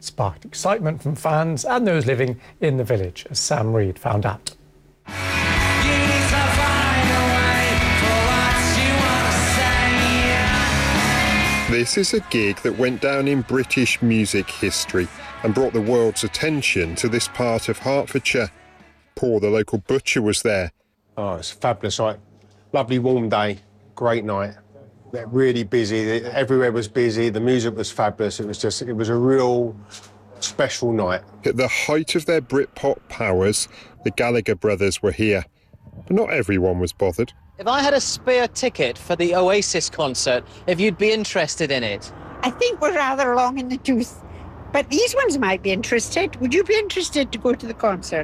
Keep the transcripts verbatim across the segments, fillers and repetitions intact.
sparked excitement from fans and those living in the village, as Sam Reid found out. This is a gig that went down in British music history and brought the world's attention to this part of Hertfordshire. Paul, the local butcher, was there. Oh, it's a fabulous night. Lovely warm day, great night. Really busy, everywhere was busy, the music was fabulous. It was just, it was a real special night. At the height of their Britpop powers, the Gallagher brothers were here. But not everyone was bothered. If I had a spare ticket for the Oasis concert, if you'd be interested in it. I think we're rather long in the tooth, but these ones might be interested. Would you be interested to go to the concert?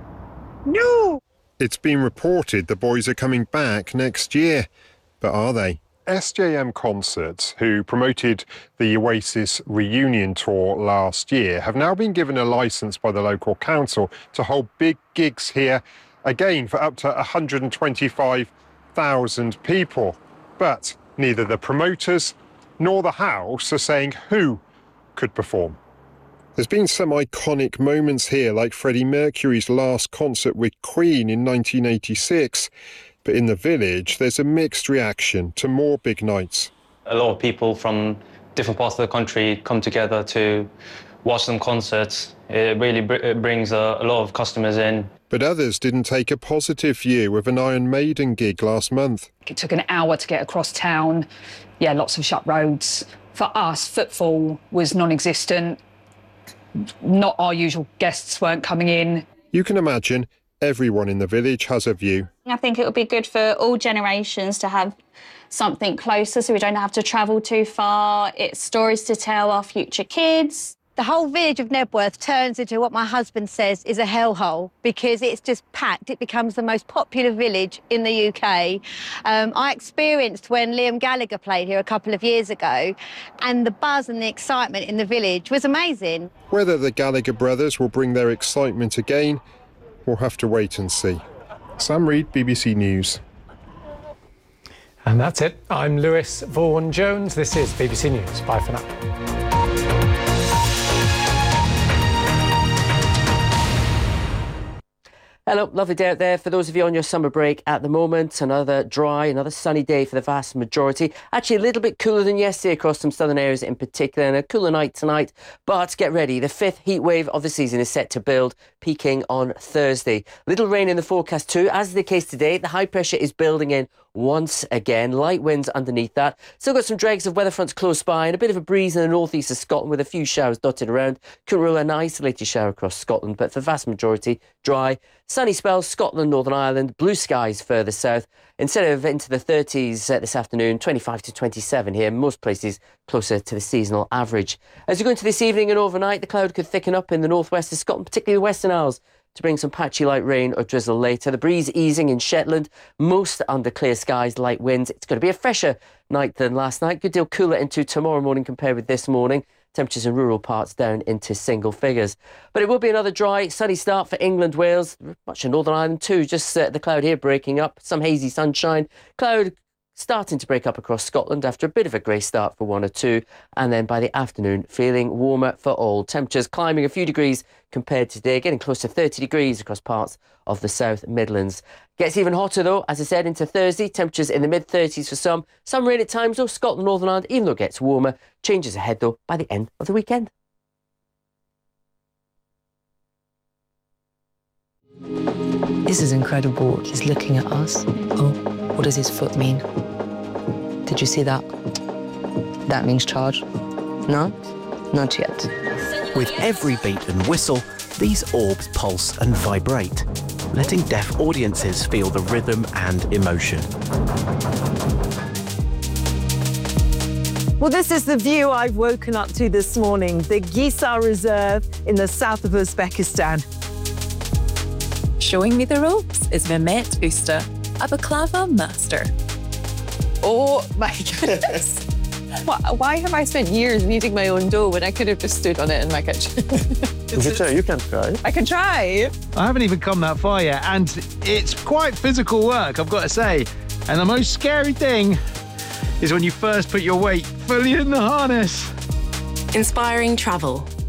No. It's been reported the boys are coming back next year, but are they? S J M Concerts, who promoted the Oasis reunion tour last year, have now been given a licence by the local council to hold big gigs here again for up to one hundred twenty-five thousand people. But neither the promoters nor the house are saying who could perform. There's been some iconic moments here, like Freddie Mercury's last concert with Queen in nineteen eighty-six. But in the village, there's a mixed reaction to more big nights. A lot of people from different parts of the country come together to watch some concerts. It really br it brings a, a lot of customers in. But others didn't take a positive view of an Iron Maiden gig last month. It took an hour to get across town. Yeah, lots of shut roads. For us, footfall was non-existent. Not our usual guests weren't coming in. You can imagine everyone in the village has a view. I think it would be good for all generations to have something closer so we don't have to travel too far. It's stories to tell our future kids. The whole village of Nebworth turns into what my husband says is a hellhole because it's just packed. It becomes the most popular village in the U K. Um, I experienced when Liam Gallagher played here a couple of years ago, and the buzz and the excitement in the village was amazing. Whether the Gallagher brothers will bring their excitement again, we'll have to wait and see. Sam Reid, B B C News. And that's it. I'm Lewis Vaughan-Jones. This is B B C News. Bye for now. Hello, lovely day out there. For those of you on your summer break at the moment, another dry, another sunny day for the vast majority. Actually, a little bit cooler than yesterday across some southern areas in particular, and a cooler night tonight. But get ready, the fifth heat wave of the season is set to build, peaking on Thursday. Little rain in the forecast too, as is the case today. The high pressure is building in once again. Light winds underneath that. Still got some dregs of weather fronts close by and a bit of a breeze in the northeast of Scotland with a few showers dotted around. Couldn't rule an isolated shower across Scotland, but for the vast majority, dry. Sunny spells, Scotland, Northern Ireland, blue skies further south. Instead of into the thirties uh, this afternoon, twenty-five to twenty-seven here, most places closer to the seasonal average. As we go into this evening and overnight, the cloud could thicken up in the northwest of Scotland, particularly the Western Isles, to bring some patchy light rain or drizzle later. The breeze easing in Shetland, most under clear skies, light winds. It's going to be a fresher night than last night. Good deal cooler into tomorrow morning compared with this morning. Temperatures in rural parts down into single figures. But it will be another dry, sunny start for England, Wales, much of Northern Ireland too. Just uh, the cloud here breaking up, some hazy sunshine. Cloud starting to break up across Scotland after a bit of a grey start for one or two, and then by the afternoon feeling warmer for all. Temperatures climbing a few degrees compared to today, getting close to thirty degrees across parts of the South Midlands. Gets even hotter though, as I said, into Thursday. Temperatures in the mid thirties for some. Some rain at times though. Scotland, Northern Ireland, even though it gets warmer. Changes ahead though by the end of the weekend. This is incredible. He's looking at us. Oh, what does his foot mean? Did you see that? That means charge. No? Not yet. With every beat and whistle, these orbs pulse and vibrate, letting deaf audiences feel the rhythm and emotion. Well, this is the view I've woken up to this morning, the Gisar Reserve in the south of Uzbekistan. Showing me the ropes is Mehmet Usta, a baklava master. Oh my goodness. Why have I spent years kneading my own dough when I could have just stood on it in my kitchen? You can try, you can try. I can try. I haven't even come that far yet, and it's quite physical work, I've got to say. And the most scary thing is when you first put your weight fully in the harness. Inspiring travel